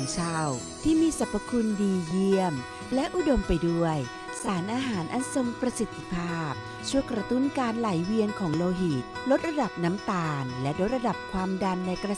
เช่าที่มีสรรพคุณดีเยี่ยมและอุดมไปด้วยสารอาหารอันทรงประสิทธิภาพช่วยกระตุ้นการไหลเวียนของโลหิตลดระดับน้ำตาลและลดระดับความดันในกระ